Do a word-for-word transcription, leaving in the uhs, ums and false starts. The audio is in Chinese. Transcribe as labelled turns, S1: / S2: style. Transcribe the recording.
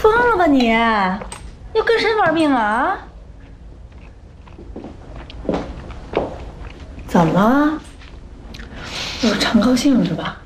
S1: 疯了吧你？要跟谁玩命啊？怎么了？又是常高兴是吧？